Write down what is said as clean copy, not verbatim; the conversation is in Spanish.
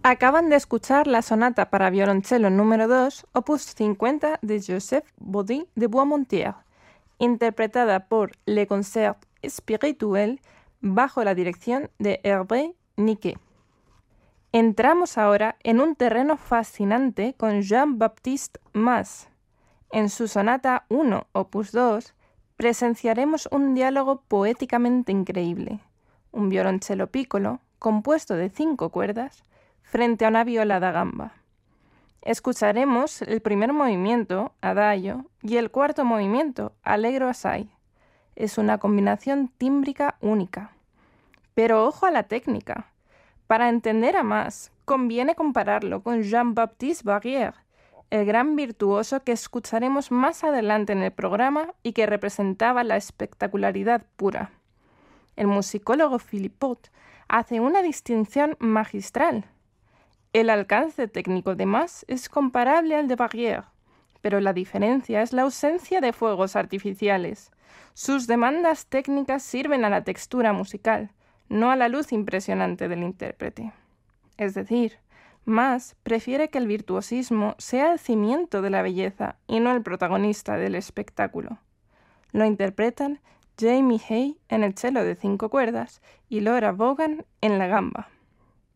Acaban de escuchar la sonata para violonchelo número 2, opus 50 de Joseph Baudry de Boismontier, interpretada por Le Concert Spirituel bajo la dirección de Hervé Niquet. Entramos ahora en un terreno fascinante con Jean-Baptiste Mas. En su sonata 1, opus 2, presenciaremos un diálogo poéticamente increíble, un violonchelo piccolo compuesto de 5 cuerdas frente a una viola da gamba. Escucharemos el primer movimiento, adagio, y el cuarto movimiento, allegro assai. Es una combinación tímbrica única. Pero ojo a la técnica. Para entender a Mas, conviene compararlo con Jean-Baptiste Barrière, el gran virtuoso que escucharemos más adelante en el programa y que representaba la espectacularidad pura. El musicólogo Philippot hace una distinción magistral. El alcance técnico de Mas es comparable al de Barrière, pero la diferencia es la ausencia de fuegos artificiales. Sus demandas técnicas sirven a la textura musical, no a la luz impresionante del intérprete. Es decir, Mas prefiere que el virtuosismo sea el cimiento de la belleza y no el protagonista del espectáculo. Lo interpretan Jamie Hay en el cello de 5 cuerdas y Laura Vaughan en la gamba.